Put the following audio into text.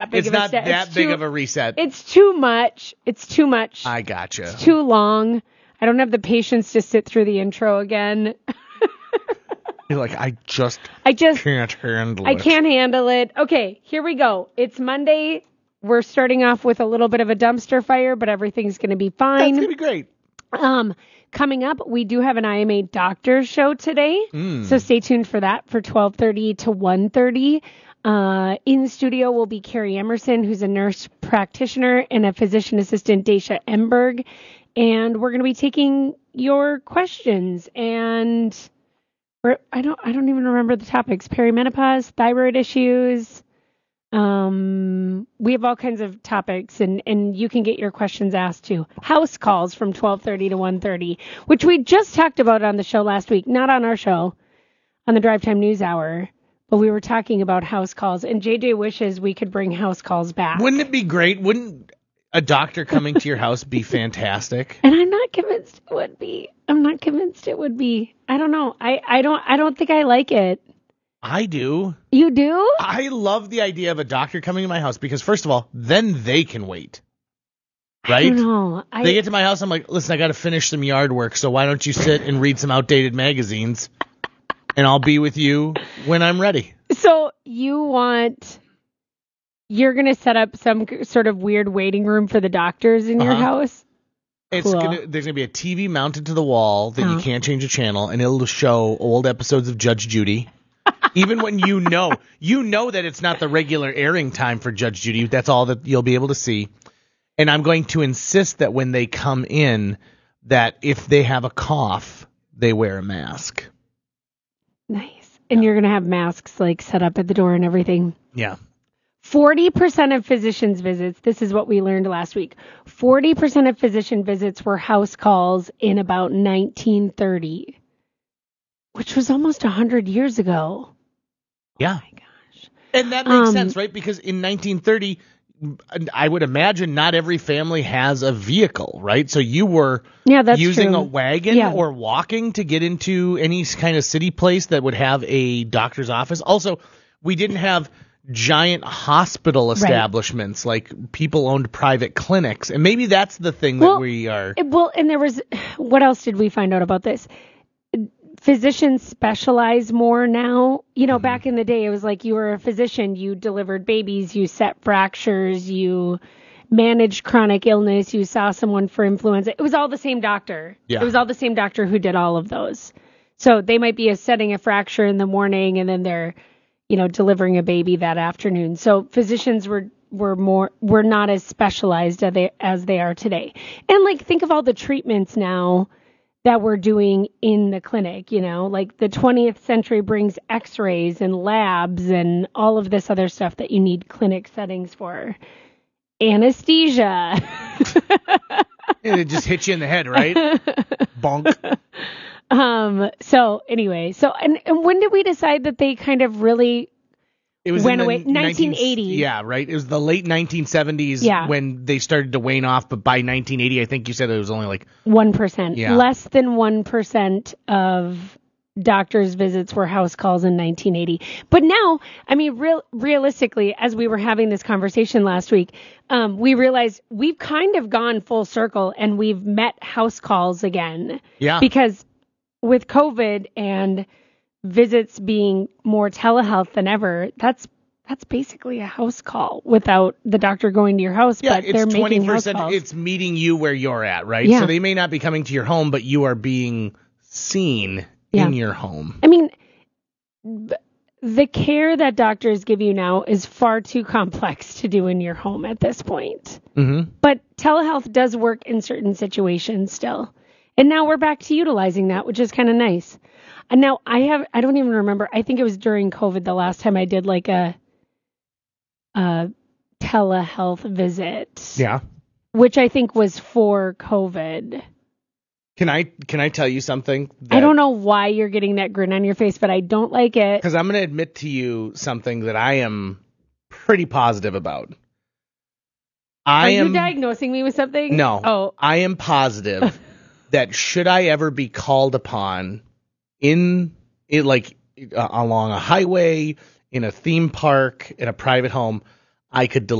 It's not that big of a reset. It's too much. It's too much. I gotcha. It's too long. I don't have the patience to sit through the intro again. You're like, I just can't handle it. I can't handle it. Okay, here we go. It's Monday. We're starting off with a little bit of a dumpster fire, but everything's going to be fine. That's going to be great. Coming up, we do have an IMA doctor show today. So stay tuned for that for 12:30 to 1:30. In studio will be Carrie Emerson, who's a nurse practitioner, and a physician assistant, Daisha Emberg. And we're going to be taking your questions. And I don't even remember the topics. Perimenopause, thyroid issues. We have all kinds of topics, and you can get your questions asked too. House calls from 12:30 to 1:30, which we just talked about on the show last week. Not on our show, on the Drive Time News Hour. But we were talking about house calls, and JJ wishes we could bring house calls back. Wouldn't it be great? Wouldn't a doctor coming to your house be fantastic? And I'm not convinced it would be. I don't know. I don't think I like it. I do. You do? I love the idea of a doctor coming to my house because, first of all, then they can wait. Right? I don't know. They get to my house, I'm like, listen, I got to finish some yard work, so why don't you sit and read some outdated magazines? And I'll be with you when I'm ready. So you're going to set up some sort of weird waiting room for the doctors in your house? There's going to be a TV mounted to the wall that you can't change the channel, and it'll show old episodes of Judge Judy. Even when you know that it's not the regular airing time for Judge Judy. That's all that you'll be able to see. And I'm going to insist that when they come in, that if they have a cough, they wear a mask. Nice. And you're going to have masks like set up at the door and everything. Yeah. 40% of physicians' visits, this is what we learned last week, 40% of physician visits were house calls in about 1930, which was almost 100 years ago. Yeah. Oh my gosh. And that makes sense, right? Because in 1930, I would imagine not every family has a vehicle, right? So you were using a wagon or walking to get into any kind of city place that would have a doctor's office. Also, we didn't have giant hospital establishments like people owned private clinics. And maybe that's the thing that we are. And there was, what else did we find out about this? Physicians specialize more now. You know, back in the day, it was like you were a physician, you delivered babies, you set fractures, you managed chronic illness, you saw someone for influenza. It was all the same doctor. Yeah. It was all the same doctor who did all of those. So they might be setting a fracture in the morning and then they're, delivering a baby that afternoon. So physicians were not as specialized as they are today. And think of all the treatments now that we're doing in the clinic, like the 20th century brings x-rays and labs and all of this other stuff that you need clinic settings for. Anesthesia. And it just hits you in the head, right? Bonk. So anyway, and when did we decide that they kind of really went away? 1980. Yeah, right. It was the late 1970s when they started to wane off, but by 1980, I think you said it was only 1%. Yeah. Less than 1% of doctors' visits were house calls in 1980. But now, I mean, realistically, as we were having this conversation last week, we realized we've kind of gone full circle and we've met house calls again. Yeah. Because with COVID and visits being more telehealth than ever, that's basically a house call without the doctor going to your house, but they're making house calls. It's meeting you where you're at, right? Yeah. So they may not be coming to your home, but you are being seen in your home. I mean, the care that doctors give you now is far too complex to do in your home at this point. Mm-hmm. But telehealth does work in certain situations still. And now we're back to utilizing that, which is kind of nice. And now I don't even remember. I think it was during COVID the last time I did a telehealth visit. Yeah. Which I think was for COVID. Can I tell you something? I don't know why you're getting that grin on your face, but I don't like it. Because I'm going to admit to you something that I am pretty positive about. Are you diagnosing me with something? No. Oh. I am positive that should I ever be called upon along a highway, in a theme park, in a private home, I could